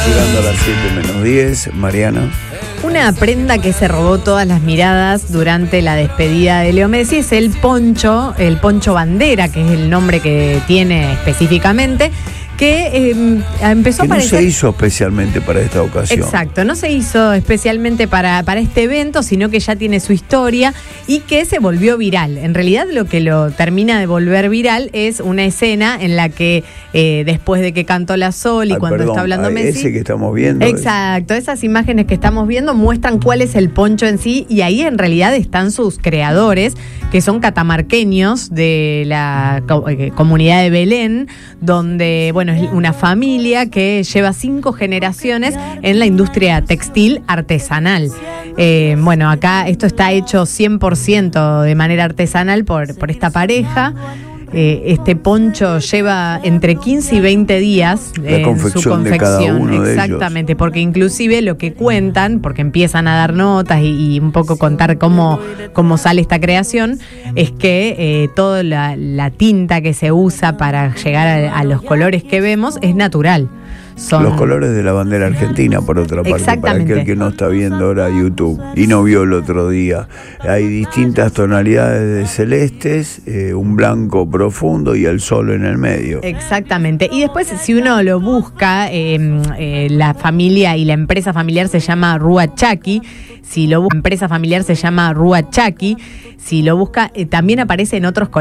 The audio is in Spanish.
Llegando a las 7:10, Mariana. Una prenda que se robó todas las miradas durante la despedida de Leo Messi es el poncho bandera, que es el nombre que tiene específicamente, que empezó a aparecer. No se hizo especialmente para esta ocasión. Exacto, no se hizo especialmente para este evento, sino que ya tiene su historia y que se volvió viral. En realidad lo que lo termina de volver viral es una escena en la que después de que cantó la Sol y cuando está hablando Messi. Ese que estamos viendo. Exacto, esas imágenes que estamos viendo muestran cuál es el poncho en sí y ahí en realidad están sus creadores, que son catamarqueños de la comunidad de Belén, donde, bueno, es una familia que lleva 5 generaciones en la industria textil artesanal. Bueno, acá esto está hecho 100% de manera artesanal por esta pareja. Este poncho lleva entre 15 y 20 días la confección su confección de cada uno de exactamente, ellos. Porque inclusive lo que cuentan, porque empiezan a dar notas y un poco contar cómo sale esta creación, es que toda la tinta que se usa para llegar a los colores que vemos es natural. Son los colores de la bandera argentina, por otra parte, para aquel que no está viendo ahora YouTube y no vio el otro día. Hay distintas tonalidades de celestes, un blanco profundo y el sol en el medio. Exactamente. Y después, si uno lo busca, la familia y la empresa familiar se llama Rua Chaki. Si lo busca, empresa familiar se llama Rua Chaki. Si lo busca, también aparece en otros colores.